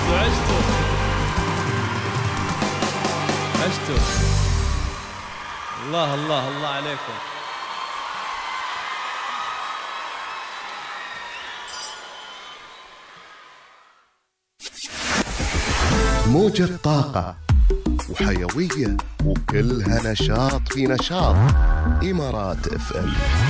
عشتوا. الله الله الله عليكم. موجة طاقة وحيوية وكلها نشاط في نشاط. إمارات FM.